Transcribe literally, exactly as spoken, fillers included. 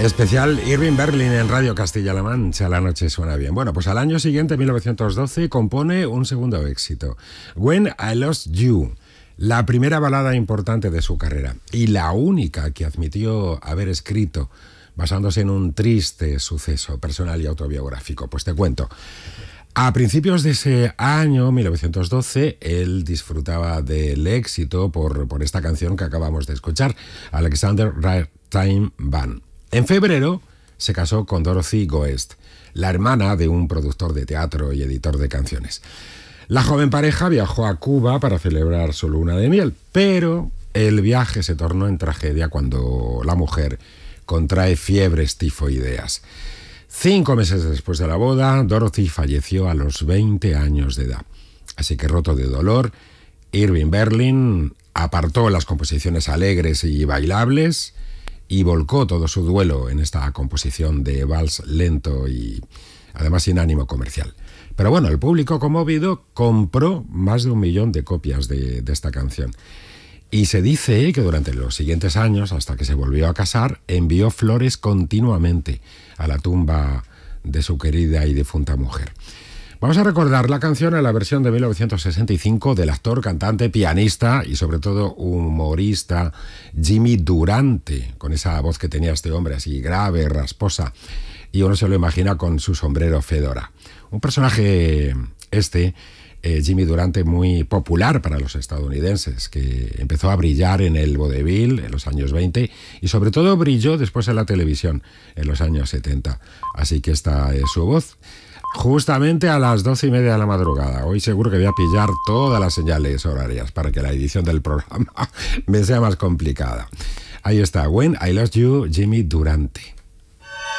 Especial Irving Berlin en Radio Castilla-La Mancha, La noche suena bien. Bueno, pues al año siguiente, mil novecientos doce, compone un segundo éxito, When I Lost You, la primera balada importante de su carrera y la única que admitió haber escrito basándose en un triste suceso personal y autobiográfico. Pues te cuento. A principios de ese año, mil novecientos doce, él disfrutaba del éxito por, por esta canción que acabamos de escuchar, Alexander Ragtime Band. En febrero se casó con Dorothy Goest, la hermana de un productor de teatro y editor de canciones. La joven pareja viajó a Cuba para celebrar su luna de miel, pero el viaje se tornó en tragedia cuando la mujer contrae fiebres tifoideas. Cinco meses después de la boda, Dorothy falleció a los veinte años de edad. Así que, roto de dolor, Irving Berlin apartó las composiciones alegres y bailables y volcó todo su duelo en esta composición de vals lento y además sin ánimo comercial. Pero bueno, el público conmovido compró más de un millón de copias de, de esta canción. Y se dice que durante los siguientes años, hasta que se volvió a casar, envió flores continuamente a la tumba de su querida y difunta mujer. Vamos a recordar la canción en la versión de mil novecientos sesenta y cinco del actor, cantante, pianista y sobre todo humorista Jimmy Durante, con esa voz que tenía este hombre así grave, rasposa, y uno se lo imagina con su sombrero fedora. Un personaje este, eh, Jimmy Durante, muy popular para los estadounidenses, que empezó a brillar en el vodevil en los años veinte y sobre todo brilló después en la televisión en los años setenta. Así que esta es su voz. Justamente a las doce y media de la madrugada. Hoy seguro que voy a pillar todas las señales horarias para que la edición del programa me sea más complicada. Ahí está, When I Lost You, Jimmy Durante.